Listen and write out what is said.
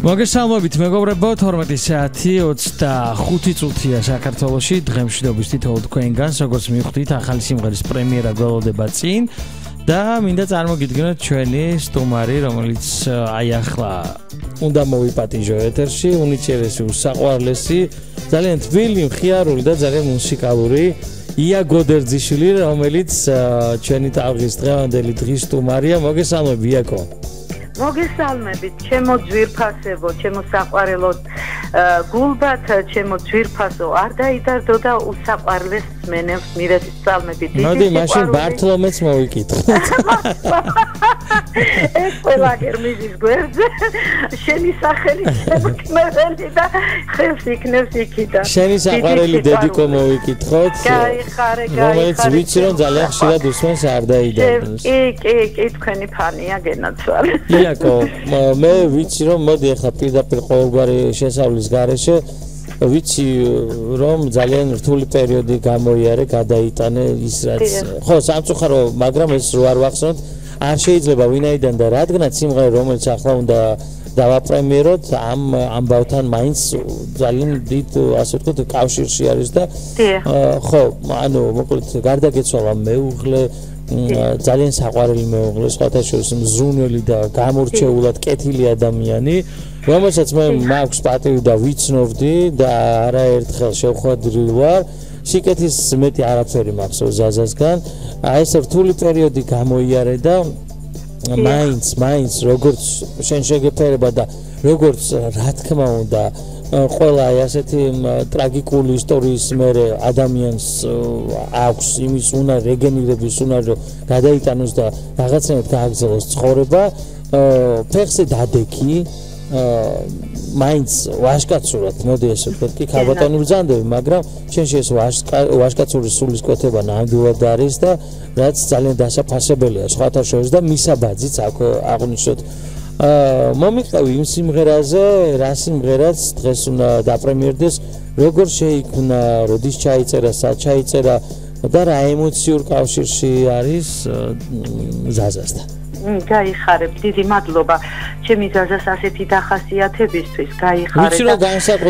მოგესალმებით მეგობრებო 12 საათი 25 წუთია საქართველოში დღემშვიდობის თითოეულ თქვენგანს როგორც მივხვდით ახალი სიმღერის პრემიერა გველოდება წინ და მინდა წარმოგიდგინოთ ჩვენი სტუმარი რომელიც აი ახლა უნდა მოვიპატიჟო ეთერში უნიჭიერესი უსაყვარლესი ძალიან თბილი მხიარული და ძალიან მუსიკალური ია გოდერძიშვილი რომელიც ჩვენი ტალღის დღევანდელი დღის სტუმარია მოგესალმები იაკო მოგესალმებით, ჩემო ძვირფასებო, ჩემო საყვარელო გულბათ, ჩემო ძვირფასო, არ დაიდარდო და უსაყვარლეს მენევს მირეთის წალმები დიდი. მოდი, მაშინ ბართლომეც მოვიკითხო. ეს ყველა გერმიზის გვერდზე, შენი სახელი შემოქმედელი და ხელს იქნევს იქიდან. შენი საყვარელი დედიკო მოვიკითხოთ. გაიხარე. რომელიც ვიცი რომ ძალიან ხშირად უსმენს არ დაიდარდოს. კი, თქვენი ფანია გენაცვალე. იაკო, მე ვიცი რომ მოდი ახლა პირდაპირ ყოველგვარი შესავლის გარეშე ვიცი რომ ძალიან რთული პერიოდი გამოიარე, გადაიტანე ის რაც ხო სამწუხარო, მაგრამ ეს რო არ ვახსენოთ, არ შეიძლება ვინაიდან და რადგანაც სიმღერა რომელიც ახლა უნდა დავაპრემიეროთ ამ ამბავთან მაინც ძალიან დიდ ასე ვთქვათ კავშირში არის და ხო, ანუ მოკლედ გარდაგეცვალა მეუღლე ძალიან საყვარელი მეუღლე, სხვათა შორის მზრუნველი და გამორჩეულად კეთილი ადამიანი, რომელსაც მე მაქვს პატივი და ვიცნობდი და არაერთხელ შევხვედრილი ვარ. სიკეთის მეტი არაფერი მაქვს ზაზასგან. აი ეს რთული პერიოდი გამოიარე და მაინც როგორც შენ შეგეფერება და როგორც რა თქმა უნდა ყველა აი ასეთი ტრაგიკული ისტორიის მერე ადამიანს აქვს იმის უნდა რეგენერების უნდა რომ გადაიტანოს და რაღაცნაირად გააგრძელოს ცხოვრება ფეხზე დადექი მაინც ვაშკაცურად მოდი ესე ვთქვათ კი ქალბატონი ბრძანდები მაგრამ შენში ეს ვაშკაცური სულისკვეთება ნამდვილად არის და რაც ძალიან დასაფასებელია სხვათა შორის და მისაბაძიც აღვნიშნოთ მომიყევი იმ სიმღერაზე, რა სიმღერაც დღეს უნდა დაპრემიერდეს, როგორ შეიქმნა, როდის ჩაიწერა, სად ჩაიწერა და რა ემოციურ კავშირში არის ზაზასთან. გაიხარებ, დიდი მადლობა ჩემი ზაზას ასეთი დახასიათებისთვის, გაიხარებ. ვიცი რომ